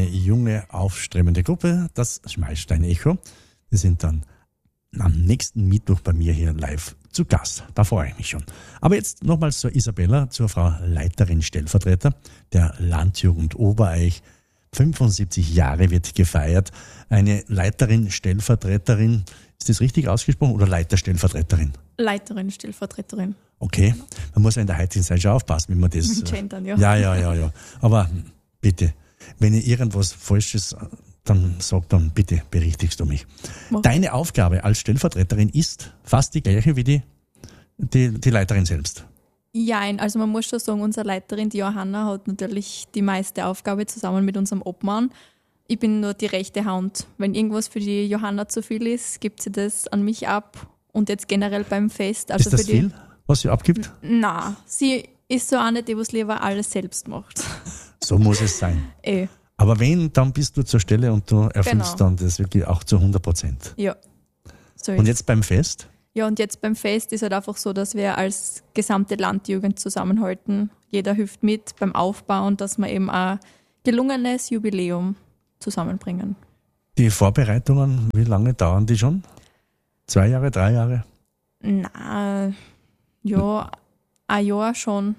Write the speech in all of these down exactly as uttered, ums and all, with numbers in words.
eine junge, aufstrebende Gruppe, das Schmalstein-Echo. Die sind dann am nächsten Mittwoch bei mir hier live zu Gast. Da freue ich mich schon. Aber jetzt nochmals zur Isabella, zur Frau Leiterin Stellvertreter der Landjugend Obereich. fünfundsiebzig Jahre wird gefeiert. Eine Leiterin Stellvertreterin, ist das richtig ausgesprochen, oder Leiterstellvertreterin? Leiterin Stellvertreterin. Okay, man muss ja in der heutigen Zeit schon aufpassen, wie man das... Mit Gendern, ja. Ja, ja, ja, ja. Aber bitte, wenn ihr irgendwas Falsches, dann sag dann bitte, berichtigst du mich. Mach. Deine Aufgabe als Stellvertreterin ist fast die gleiche wie die, die, die Leiterin selbst. Ja, also man muss schon sagen, unsere Leiterin, die Johanna, hat natürlich die meiste Aufgabe zusammen mit unserem Obmann. Ich bin nur die rechte Hand. Wenn irgendwas für die Johanna zu viel ist, gibt sie das an mich ab. Und jetzt generell beim Fest. Also ist das für die, viel, was sie abgibt? Nein, sie ist so eine, die was lieber alles selbst macht. So muss es sein. Eh. Aber wenn, dann bist du zur Stelle und du erfüllst Genau. dann das wirklich auch zu hundert Prozent. Ja. So Und ist. jetzt beim Fest? Ja, und jetzt beim Fest ist halt einfach so, dass wir als gesamte Landjugend zusammenhalten. Jeder hilft mit beim Aufbauen, dass wir eben ein gelungenes Jubiläum zusammenbringen. Die Vorbereitungen, wie lange dauern die schon? Zwei Jahre, drei Jahre? Na, ja, ein Jahr schon.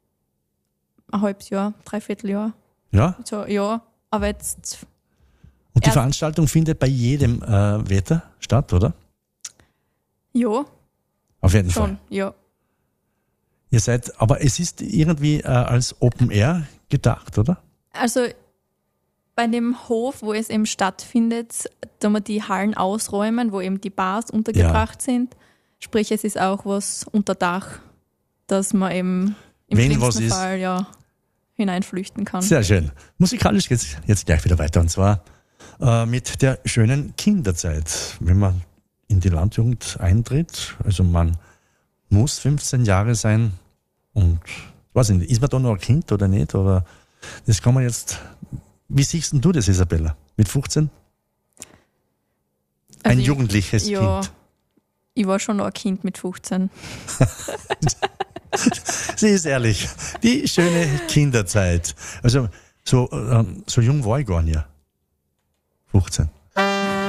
Ein halbes Jahr, dreiviertel Jahr. Ja? So, ja, aber jetzt, Und die Erst- Veranstaltung findet bei jedem äh, Wetter statt, oder? ja, Auf jeden schon, Fall. ja. Ihr seid, aber es ist irgendwie äh, als Open Air gedacht, oder? Also bei dem Hof, wo es eben stattfindet, da wir die Hallen ausräumen, wo eben die Bars untergebracht sind. Sprich, es ist auch was unter Dach, dass man eben im Wenn schlimmsten was ist. Fall ja hineinflüchten kann. Sehr schön. Musikalisch geht's jetzt gleich wieder weiter, und zwar äh, mit der schönen Kinderzeit. Wenn man in die Landjugend eintritt, also man muss fünfzehn Jahre sein und weiß nicht, ist man da noch ein Kind oder nicht? Oder das kann man jetzt. Wie siehst denn du das, Isabella? Mit fünfzehn? Ein Also ich- jugendliches Ja, Kind. ich war schon noch ein Kind mit fünfzehn. Sie ist ehrlich. Die schöne Kinderzeit. Also so, ähm, so jung war ich gar nicht. fünfzehn.